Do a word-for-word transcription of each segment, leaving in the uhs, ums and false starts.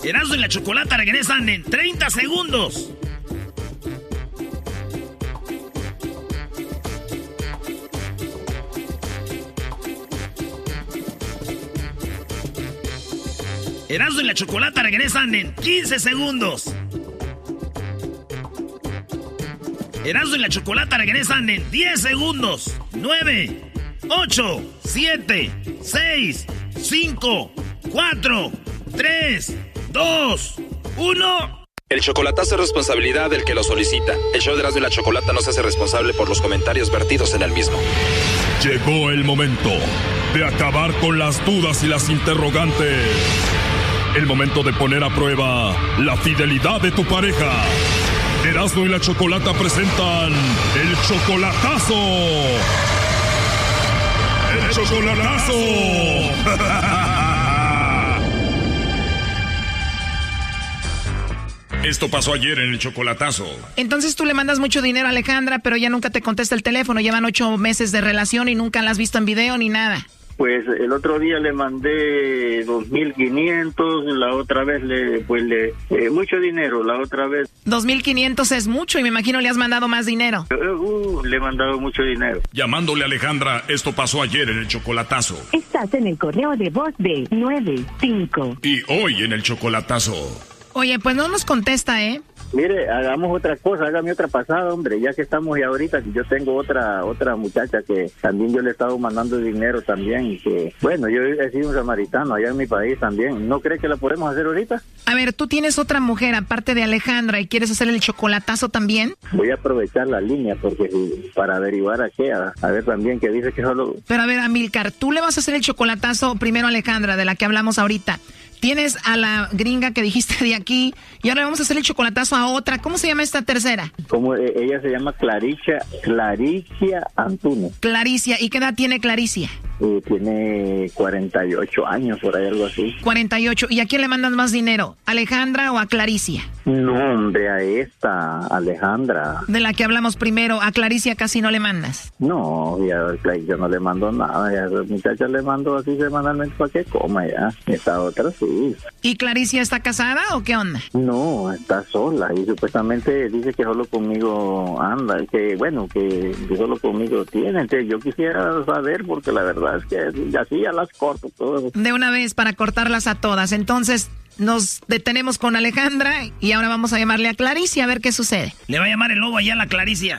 Erasmo y la Chocolata regresan en treinta segundos. Erasmo y la Chocolata regresan en quince segundos. Erasmo y la Chocolata regresan en diez segundos. nueve, ocho, siete, seis, cinco, cuatro, tres, dos, uno. El chocolatazo es responsabilidad del que lo solicita. El show de Erasmo y la Chocolata no se hace responsable por los comentarios vertidos en el mismo. Llegó el momento de acabar con las dudas y las interrogantes. El momento de poner a prueba la fidelidad de tu pareja. Erasmo y la Chocolata presentan el chocolatazo. ¡El chocolatazo! Esto pasó ayer en el chocolatazo. Entonces tú le mandas mucho dinero a Alejandra, pero ella nunca te contesta el teléfono. Llevan ocho meses de relación y nunca la has visto en video ni nada. Pues el otro día le mandé dos mil quinientos, la otra vez le, pues le, eh, mucho dinero, la otra vez. dos mil quinientos es mucho y me imagino le has mandado más dinero. Uh, le he mandado mucho dinero. Llamándole a Alejandra, esto pasó ayer en el chocolatazo. Estás en el correo de voz de nueve cinco. Y hoy en el chocolatazo. Oye, pues no nos contesta, ¿eh? Mire, hagamos otra cosa, hágame otra pasada, hombre, ya que estamos y ahorita, yo tengo otra otra muchacha que también yo le he estado mandando dinero también, y que, bueno, yo he sido un samaritano allá en mi país también, ¿no cree que la podemos hacer ahorita? A ver, tú tienes otra mujer aparte de Alejandra y quieres hacer el chocolatazo también. Voy a aprovechar la línea porque para averiguar a qué, a, a ver también que dice que solo... Pero a ver, Amilcar, tú le vas a hacer el chocolatazo primero a Alejandra, de la que hablamos ahorita. Tienes a la gringa que dijiste de aquí y ahora vamos a hacer el chocolatazo a otra. ¿Cómo se llama esta tercera? Como ella se llama Claricia, Claricia Antunes. Claricia. ¿Y qué edad tiene Claricia? Eh, tiene cuarenta y ocho años, por ahí algo así. cuarenta y ocho. ¿Y a quién le mandas más dinero? ¿A Alejandra o a Claricia? No, hombre, a esta, Alejandra. De la que hablamos primero, ¿a Claricia casi no le mandas? No, ya a Claricia no le mando nada. Ya a la muchacha le mando así semanalmente para que coma ya. Esta otra sí. ¿Y Claricia está casada o qué onda? No, está sola y supuestamente dice que solo conmigo anda, que bueno, que, que solo conmigo tiene. Entonces yo quisiera saber porque la verdad es que así ya las corto todas. De una vez para cortarlas a todas. Entonces nos detenemos con Alejandra y ahora vamos a llamarle a Claricia a ver qué sucede. Le va a llamar el lobo allá a la Claricia.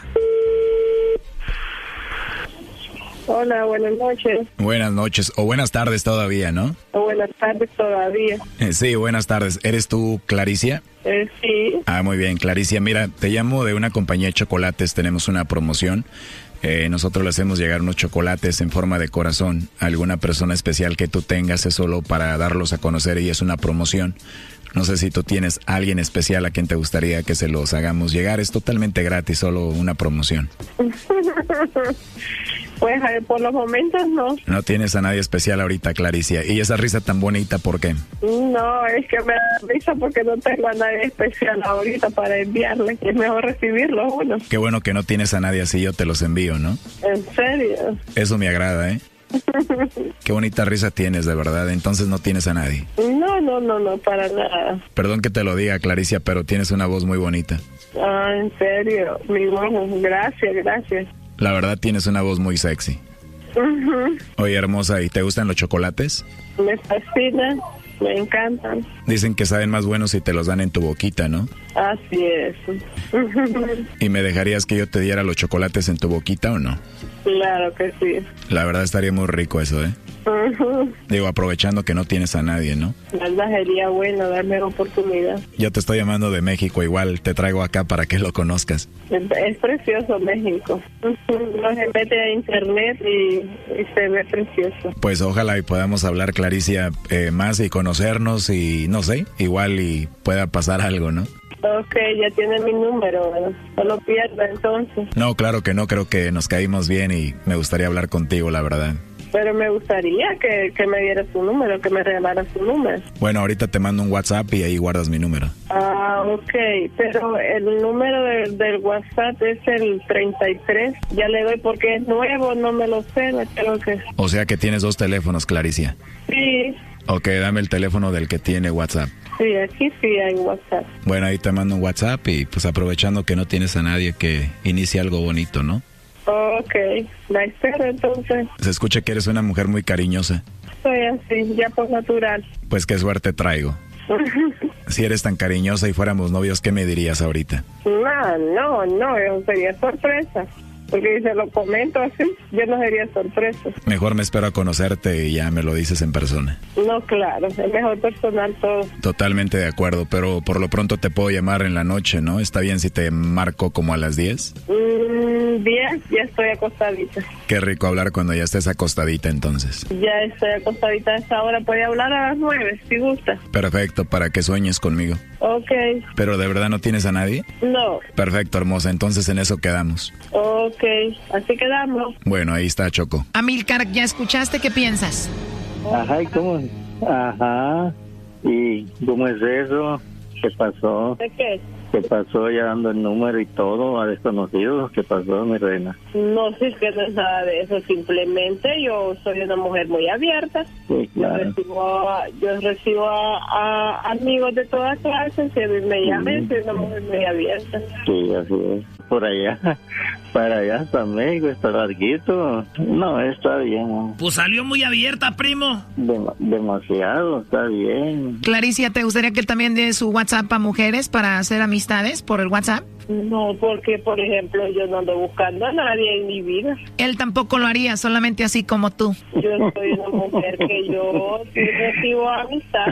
Hola, buenas noches. Buenas noches, o buenas tardes todavía, ¿no? O buenas tardes todavía. Eh, sí, buenas tardes. ¿Eres tú, Claricia? Eh, sí. Ah, muy bien, Claricia. Mira, te llamo de una compañía de chocolates, tenemos una promoción. Eh, nosotros le hacemos llegar unos chocolates en forma de corazón a alguna persona especial que tú tengas, es solo para darlos a conocer y es una promoción. No sé si tú tienes a alguien especial a quien te gustaría que se los hagamos llegar, es totalmente gratis, solo una promoción. Pues a ver, por los momentos no. No tienes a nadie especial ahorita, Claricia. ¿Y esa risa tan bonita por qué? No, es que me da risa porque no tengo a nadie especial ahorita para enviarle. Es mejor recibirlo uno. Qué bueno que no tienes a nadie así, yo te los envío, ¿no? ¿En serio? Eso me agrada, ¿eh? Qué bonita risa tienes, de verdad. Entonces no tienes a nadie. No, no, no, no, para nada. Perdón que te lo diga, Claricia, pero tienes una voz muy bonita. Ah, en serio. Mi voz, gracias, gracias. La verdad tienes una voz muy sexy. Uh-huh. Oye, hermosa, ¿y te gustan los chocolates? Me fascinan, me encantan. Dicen que saben más buenos si te los dan en tu boquita, ¿no? Así es. ¿Y me dejarías que yo te diera los chocolates en tu boquita o no? Claro que sí. La verdad estaría muy rico eso, ¿eh? Uh-huh. Digo, aprovechando que no tienes a nadie, ¿no? La verdad sería bueno darme la oportunidad. Yo te estoy llamando de México, igual te traigo acá para que lo conozcas. Es, es precioso México. No se mete a internet y, y se ve precioso. Pues ojalá y podamos hablar, Claricia, eh, más y conocernos y no sé, igual y pueda pasar algo, ¿no? Ok, ya tiene mi número, no lo pierda entonces. No, claro que no, creo que nos caímos bien y me gustaría hablar contigo, la verdad. Pero me gustaría que, que me diera su número, que me regalara su número. Bueno, ahorita te mando un WhatsApp y ahí guardas mi número. Ah, ok, pero el número de, del WhatsApp es el treinta y tres. Ya le doy porque es nuevo, no me lo sé, me tengo que... O sea que tienes dos teléfonos, Claricia. Sí. Ok, dame el teléfono del que tiene WhatsApp. Sí, aquí sí hay WhatsApp. Bueno, ahí te mando un WhatsApp y pues aprovechando que no tienes a nadie, que inicie algo bonito, ¿no? Ok, la espero entonces. Se escucha que eres una mujer muy cariñosa. Soy así, ya por natural. Pues qué suerte traigo. Si eres tan cariñosa y fuéramos novios, ¿qué me dirías ahorita? No, no, no, eso sería sorpresa. Porque si se lo comento así, yo no sería sorpresa. Mejor me espero a conocerte y ya me lo dices en persona. No, claro, es mejor personal todo. Totalmente de acuerdo, pero por lo pronto te puedo llamar en la noche, ¿no? ¿Está bien si te marco como a las diez? Mm, diez, ya estoy acostadita. Qué rico hablar cuando ya estés acostadita entonces. Ya estoy acostadita a esta hora, puede hablar a las nueve, si gusta. Perfecto, para que sueñes conmigo. Ok. ¿Pero de verdad no tienes a nadie? No. Perfecto, hermosa, entonces en eso quedamos. Ok, así quedamos. Bueno, ahí está, Choco. Amílcar, ¿ya escuchaste? ¿Qué piensas? Ajá, ¿y cómo? Ajá, ¿y cómo es eso? ¿Qué pasó? ¿De qué? ¿Qué pasó ya dando el número y todo a desconocidos? ¿Qué pasó, mi reina? No sé, es que no es nada de eso, simplemente yo soy una mujer muy abierta. Sí, claro. Yo recibo, a, yo recibo a, a amigos de todas clases, si a mí me llaman, soy una mujer muy abierta. Sí, así es. Por allá, para allá hasta México, está larguito. No, está bien. ¿No? Pues salió muy abierta, primo. Dem- demasiado, está bien. Claricia, ¿te gustaría que él también dé su WhatsApp a mujeres para hacer amistades por el WhatsApp? No, porque, por ejemplo, yo no ando buscando a nadie en mi vida. Él tampoco lo haría, solamente así como tú. Yo soy una mujer que yo sí recibo amistad.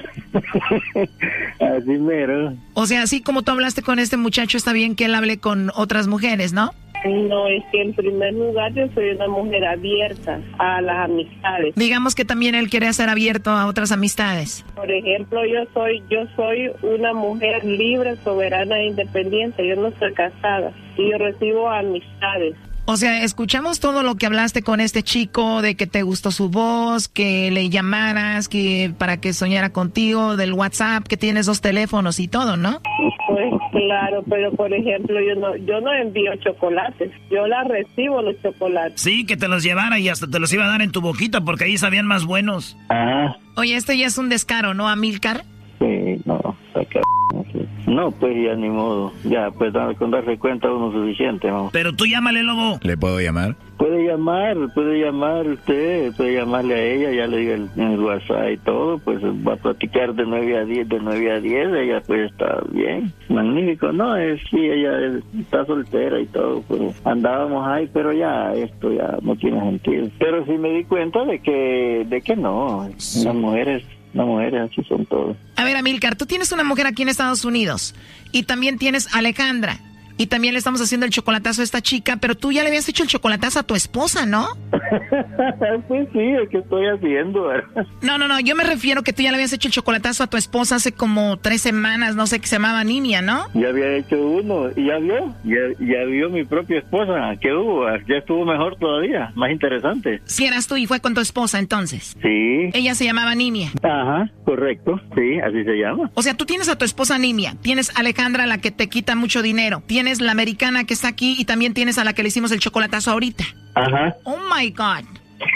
Así mero. O sea, así como tú hablaste con este muchacho, está bien que él hable con otras mujeres, ¿no? No, es que en primer lugar yo soy una mujer abierta a las amistades. Digamos que también él quiere ser abierto a otras amistades. Por ejemplo, yo soy yo soy una mujer libre, soberana e independiente. Yo no soy casada y yo recibo amistades. O sea, escuchamos todo lo que hablaste con este chico, de que te gustó su voz, que le llamaras, que para que soñara contigo, del WhatsApp, que tienes dos teléfonos y todo, ¿no? Pues claro, pero por ejemplo, yo no yo no envío chocolates, yo la recibo los chocolates. Sí, que te los llevara y hasta te los iba a dar en tu boquita porque ahí sabían más buenos. Ah, Oye, este ya es un descaro, ¿no, Amílcar? sí, no, está c... No, pues ya ni modo. Ya, pues con darse cuenta uno suficiente, ¿no? Pero tú llámale, lobo. ¿Le puedo llamar? Puede llamar, puede llamar usted, puede llamarle a ella, ya le diga el, en el WhatsApp y todo, pues va a platicar de nueve a diez, de nueve a diez, ella pues está bien, magnífico, no, es sí, ella es- está soltera y todo, pues andábamos ahí, pero ya, esto ya no tiene sentido. Pero sí me di cuenta de que, de que no, las mujeres, las mujeres así son todas. A ver, Amílcar, tú tienes una mujer aquí en Estados Unidos y también tienes a Alejandra. Y también le estamos haciendo el chocolatazo a esta chica, pero tú ya le habías hecho el chocolatazo a tu esposa, ¿no? Pues sí, es que estoy haciendo, ¿verdad? No, no, no, yo me refiero que tú ya le habías hecho el chocolatazo a tu esposa hace como tres semanas, no sé, que se llamaba Ninia, ¿no? Ya había hecho uno, y ya vio, ya, ya vio mi propia esposa, ¿qué hubo? Ya estuvo mejor todavía, más interesante. Si eras tú y fue con tu esposa, entonces. Sí, Ella se llamaba Ninia. ajá, correcto, sí, así se llama. O sea, tú tienes a tu esposa Ninia, tienes a Alejandra, la que te quita mucho dinero, tienes la americana que está aquí y también tienes a la que le hicimos el chocolatazo ahorita. Ajá. Oh my God.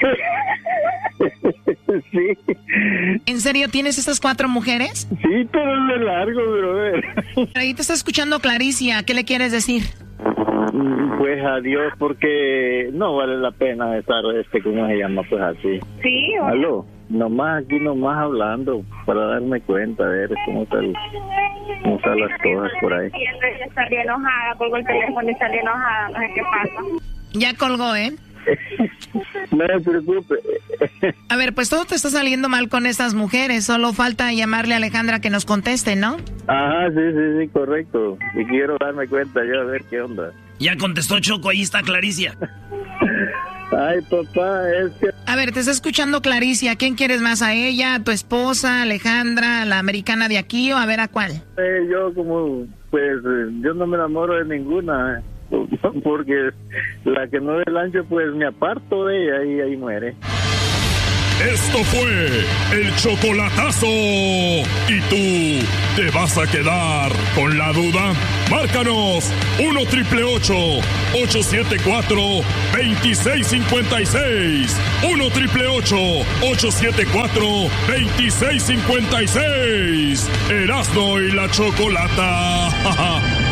Sí, ¿En serio tienes estas cuatro mujeres? sí, pero es de largo, brother. Ahí te está escuchando Claricia, ¿qué le quieres decir? Pues adiós, porque no vale la pena estar, este, ¿cómo se llama? Pues así. Sí, o- Aló, nomás aquí, nomás hablando, para darme cuenta de cómo está el- cómo están las cosas por ahí. ella salió enojada, colgó el teléfono y salió enojada, no sé qué pasa. Ya colgó, ¿eh? No se preocupe. A ver, pues todo te está saliendo mal con estas mujeres, solo falta llamarle a Alejandra que nos conteste, ¿no? Ajá, sí, sí, sí, correcto. Y quiero darme cuenta yo a ver qué onda. Ya contestó Choco, ahí está Claricia. Ay, papá, es que... A ver, te está escuchando Claricia, ¿quién quieres más? ¿A ella, a tu esposa, Alejandra, la americana de aquí o a ver a cuál? eh, yo como, pues, eh, yo no me enamoro de ninguna, eh, porque la que no es el ancho, pues me aparto de ella y ahí muere. Esto fue el chocolatazo. ¿Y tú te vas a quedar con la duda? Márcanos uno triple ochocientos siete cuatro, dos seis cinco seis. uno triple ochocientos siete cuatro, dos seis cinco seis. Erasmo y la Chocolata.